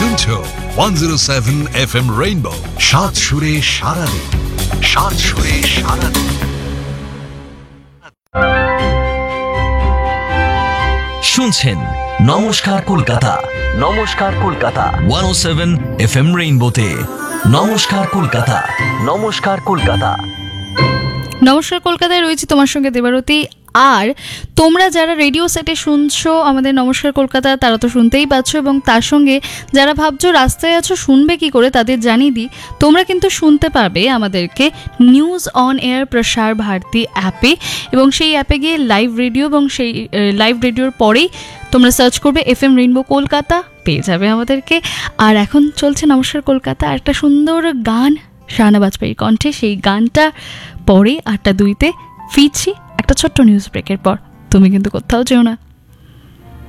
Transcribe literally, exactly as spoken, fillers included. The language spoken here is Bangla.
শুনছো one zero seven F M rainbow, সাত সুরে সারাদিন, সাত সুরে সারাদিন। শুনছেন নমস্কার কলকাতা, নমস্কার কলকাতা ওয়ান ও সেভেন এফ এম রেইনবোতে। নমস্কার কলকাতা, নমস্কার কলকাতা। নমস্কার কলকাতায় রয়েছে তোমার সঙ্গে দেবারতী। আর তোমরা যারা রেডিও সেটে শুনছো আমাদের নমস্কার কলকাতা, তারা তো শুনতেই পাচ্ছ, এবং তার সঙ্গে যারা ভাবছো রাস্তায় আছো শুনবে কি করে, তাদের জানিয়ে দিই তোমরা কিন্তু শুনতে পারবে আমাদেরকে নিউজ অন এয়ার প্রসার ভারতী অ্যাপে, এবং সেই অ্যাপে গিয়ে লাইভ রেডিও, এবং সেই লাইভ রেডিওর পরেই তোমরা সার্চ করবে এফ এম রেইনবো কলকাতা, পেয়ে যাবে আমাদেরকে। আর এখন চলছে নমস্কার কলকাতা, একটা সুন্দর গান শাহানা বাজপেয়ীর কণ্ঠে, সেই গানটা পরে আটটা দুইতে ফিরছি একটা ছোট্ট নিউজ ব্রেকের পর। তুমি কিন্তু কোথাও যেও না।